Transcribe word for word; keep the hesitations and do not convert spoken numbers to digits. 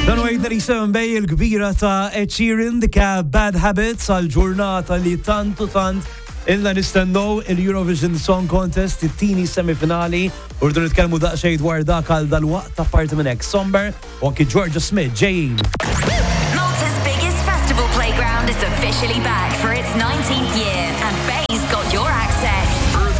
Dan għajna li seven Bay il-kbira ta' Ed Sheeran dika Bad Habits għal-ġurnata li tantu tant illa nistennow il-Eurovision Song Contest it-tini semifinali u rridu nitkellmu daqsxejn dwar dak għal dal-waqt apparti minn hekk Somber u anki Georgia Smith ġejjin. Malta's biggest festival playground is officially back for its nineteenth year and Bay